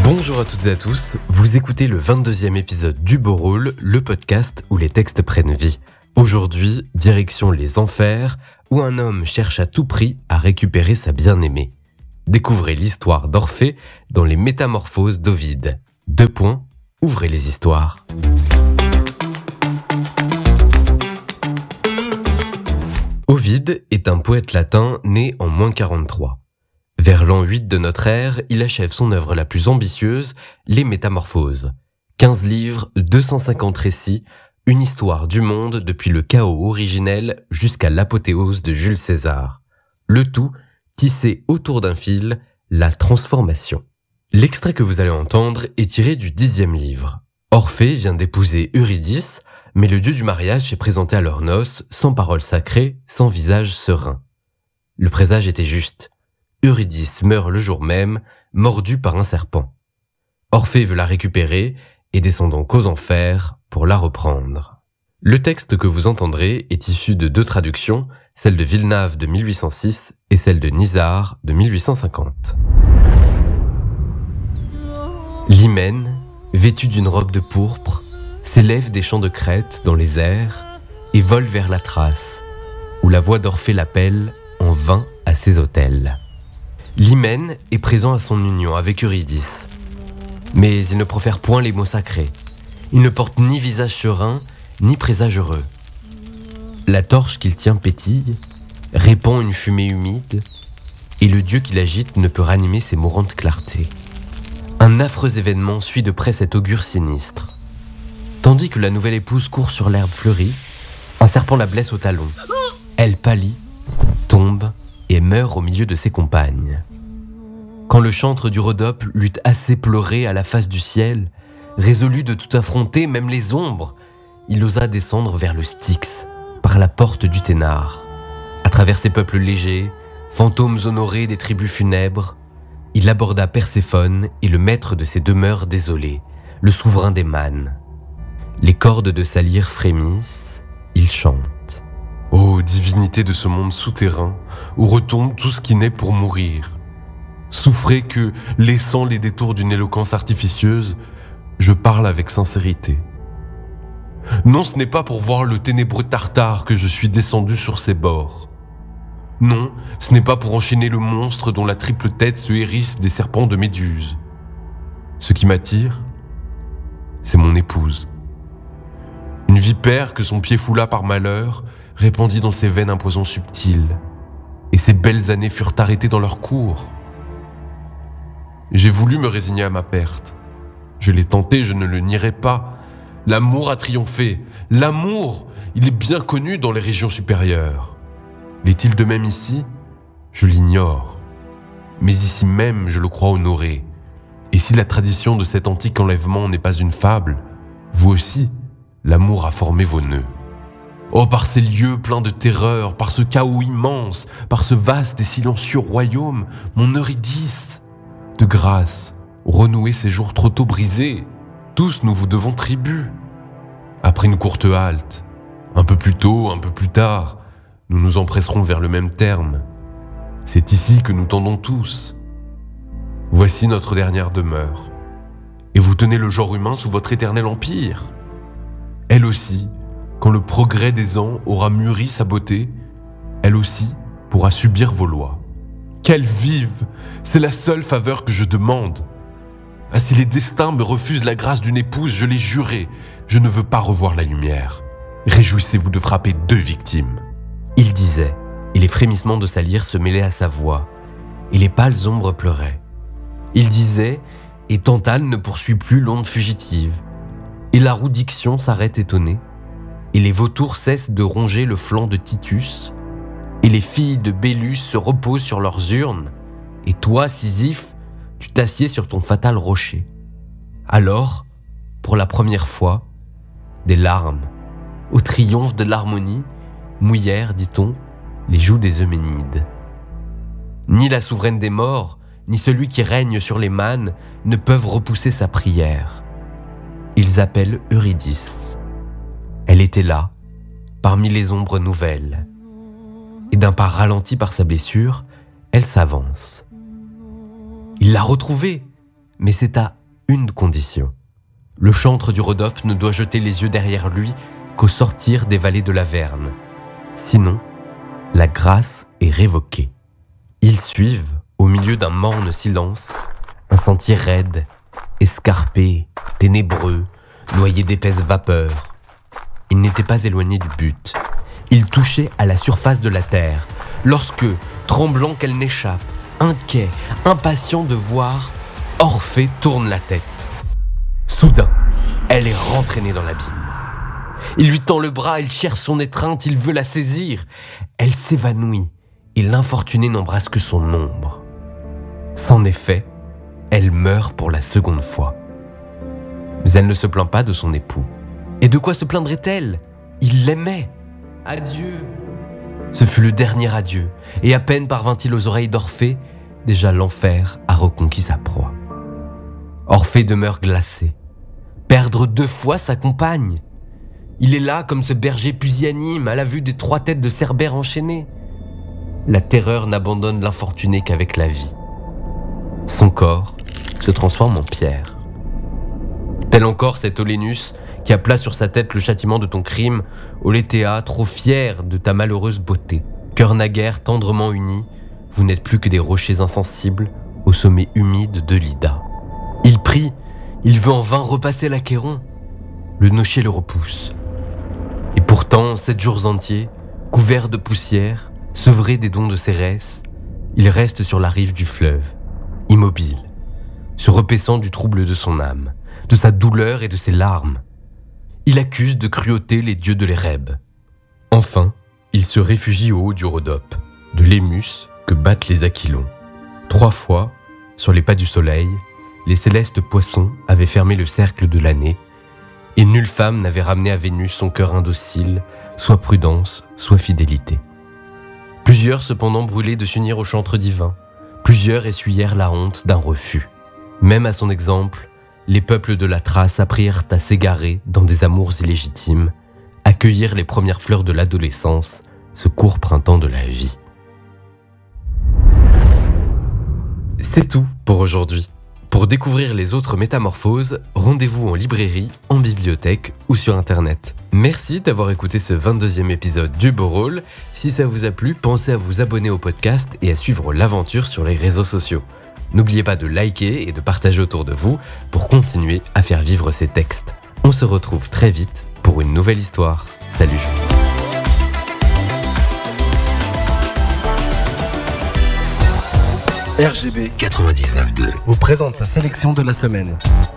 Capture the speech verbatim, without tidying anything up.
Bonjour à toutes et à tous, vous écoutez le vingt-deuxième épisode du Beau Rôle, le podcast où les textes prennent vie. Aujourd'hui, direction les enfers, où un homme cherche à tout prix à récupérer sa bien-aimée. Découvrez l'histoire d'Orphée dans les Métamorphoses d'Ovide. Deux points, ouvrez les histoires. Ovide est un poète latin né en moins quarante-trois. Vers l'an huit de notre ère, il achève son œuvre la plus ambitieuse, les Métamorphoses. quinze livres, deux cent cinquante récits, une histoire du monde depuis le chaos originel jusqu'à l'apothéose de Jules César. Le tout tissé autour d'un fil, la transformation. L'extrait que vous allez entendre est tiré du dixième livre. Orphée vient d'épouser Eurydice, mais le dieu du mariage s'est présenté à leurs noces, sans parole sacrée, sans visage serein. Le présage était juste. Eurydice meurt le jour même, mordue par un serpent. Orphée veut la récupérer et descend donc aux enfers pour la reprendre. Le texte que vous entendrez est issu de deux traductions, celle de Villeneuve de mille huit cent six et celle de Nisard de mille huit cent cinquante. L'hymen, vêtue d'une robe de pourpre, s'élève des champs de Crète dans les airs et vole vers la Thrace, où la voix d'Orphée l'appelle en vain à ses autels. L'hymen est présent à son union avec Eurydice, mais il ne profère point les mots sacrés. Il ne porte ni visage serein, ni présage heureux. La torche qu'il tient pétille, répand une fumée humide, et le dieu qui l'agite ne peut ranimer ses mourantes clartés. Un affreux événement suit de près cet augure sinistre. Tandis que la nouvelle épouse court sur l'herbe fleurie, un serpent la blesse au talon. Elle pâlit, tombe et meurt au milieu de ses compagnes. Quand le chantre du Rhodope l'eut assez pleuré à la face du ciel, résolu de tout affronter, même les ombres, il osa descendre vers le Styx, par la porte du Ténare. À travers ces peuples légers, fantômes honorés des tribus funèbres, il aborda Perséphone et le maître de ces demeures désolées, le souverain des mânes. Les cordes de sa lyre frémissent, il chante. Ô divinité de ce monde souterrain, où retombe tout ce qui naît pour mourir. Souffrez que, laissant les détours d'une éloquence artificieuse, je parle avec sincérité. Non, ce n'est pas pour voir le ténébreux Tartare que je suis descendu sur ses bords. Non, ce n'est pas pour enchaîner le monstre dont la triple tête se hérisse des serpents de Méduse. Ce qui m'attire, c'est mon épouse. Une vipère que son pied foula par malheur répandit dans ses veines un poison subtil, et ses belles années furent arrêtées dans leur cours. J'ai voulu me résigner à ma perte. Je l'ai tenté, je ne le nierai pas. L'amour a triomphé. L'amour, il est bien connu dans les régions supérieures. L'est-il de même ici ? Je l'ignore. Mais ici même, je le crois honoré. Et si la tradition de cet antique enlèvement n'est pas une fable, vous aussi, l'amour a formé vos nœuds. Oh, par ces lieux pleins de terreur, par ce chaos immense, par ce vaste et silencieux royaume, mon Eurydice, de grâce, renouez ces jours trop tôt brisés. Tous nous vous devons tribut. Après une courte halte, un peu plus tôt, un peu plus tard, nous nous empresserons vers le même terme. C'est ici que nous tendons tous. Voici notre dernière demeure. Et vous tenez le genre humain sous votre éternel empire. Elle aussi, quand le progrès des ans aura mûri sa beauté, elle aussi pourra subir vos lois. Qu'elle vive, c'est la seule faveur que je demande. Ah, si les destins me refusent la grâce d'une épouse, je l'ai juré, je ne veux pas revoir la lumière. Réjouissez-vous de frapper deux victimes. Il disait, et les frémissements de sa lyre se mêlaient à sa voix, et les pâles ombres pleuraient. Il disait, et Tantale ne poursuit plus l'onde fugitive, et la roue d'Ixion s'arrête étonnée, et les vautours cessent de ronger le flanc de Titus, et les filles de Bélus se reposent sur leurs urnes, et toi, Sisyphe, tu t'assieds sur ton fatal rocher. Alors, pour la première fois, des larmes, au triomphe de l'harmonie, mouillèrent, dit-on, les joues des Euménides. Ni la souveraine des morts, ni celui qui règne sur les mânes ne peuvent repousser sa prière. Ils appellent Eurydice. Elle était là, parmi les ombres nouvelles. Et d'un pas ralenti par sa blessure, elle s'avance. Il l'a retrouvée. mais c'est à une condition. Le chantre du Rhodope ne doit jeter les yeux derrière lui qu'au sortir des vallées de l'Averne. Sinon, la grâce est révoquée. Ils suivent, au milieu d'un morne silence, un sentier raide, escarpé, ténébreux, noyé d'épaisses vapeurs. Ils n'étaient pas éloignés du but. Ils touchaient à la surface de la terre, lorsque, tremblant qu'elle n'échappe, inquiet, impatient de voir, Orphée tourne la tête. Soudain, elle est rentraînée dans l'abîme. Il lui tend le bras, il cherche son étreinte, il veut la saisir. Elle s'évanouit et l'infortunée n'embrasse que son ombre. C'en est fait, elle meurt pour la seconde fois. Mais elle ne se plaint pas de son époux. Et de quoi se plaindrait-elle ? Il l'aimait. Adieu. Ce fut le dernier adieu, et à peine parvint-il aux oreilles d'Orphée, déjà l'enfer a reconquis sa proie. Orphée demeure glacé. Perdre deux fois sa compagne. Il est là comme ce berger pusillanime à la vue des trois têtes de Cerbère enchaînées. La terreur n'abandonne l'infortuné qu'avec la vie. Son corps se transforme en pierre. Tel encore cet Olénus qui aplat sur sa tête le châtiment de ton crime, Oléthéa, trop fière de ta malheureuse beauté. Cœur naguère tendrement uni, vous n'êtes plus que des rochers insensibles au sommet humide de l'Ida. Il prie, il veut en vain repasser l'Achéron. Le nocher le repousse. Et pourtant, sept jours entiers, couvert de poussière, sevré des dons de Cérès, il reste sur la rive du fleuve, immobile, se repaissant du trouble de son âme, de sa douleur et de ses larmes. Il accuse de cruauté les dieux de l'Érèbe. Enfin, il se réfugie au haut du Rhodope, de l'Émus que battent les Aquilons. Trois fois, sur les pas du soleil, les célestes poissons avaient fermé le cercle de l'année, et nulle femme n'avait ramené à Vénus son cœur indocile, soit prudence, soit fidélité. Plusieurs cependant brûlaient de s'unir au chantre divin, plusieurs essuyèrent la honte d'un refus. Même à son exemple, les peuples de la Thrace apprirent à s'égarer dans des amours illégitimes, accueillir les premières fleurs de l'adolescence, ce court printemps de la vie. C'est tout pour aujourd'hui. Pour découvrir les autres métamorphoses, rendez-vous en librairie, en bibliothèque ou sur internet. Merci d'avoir écouté ce vingt-deuxième épisode du Beau Rôle. Si ça vous a plu, pensez à vous abonner au podcast et à suivre l'aventure sur les réseaux sociaux. N'oubliez pas de liker et de partager autour de vous pour continuer à faire vivre ces textes. On se retrouve très vite pour une nouvelle histoire. Salut! R G B quatre-vingt-dix-neuf deux vous présente sa sélection de la semaine.